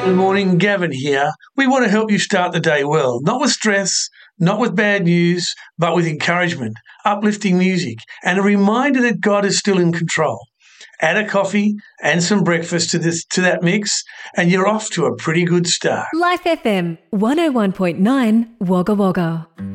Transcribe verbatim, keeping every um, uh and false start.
Good morning, Gavin here. We want to help you start the day well, not with stress, not with bad news, but with encouragement, uplifting music, and a reminder that God is still in control. Add a coffee and some breakfast to this to that mix, and you're off to a pretty good start. Life F M one oh one point nine Wagga Wagga.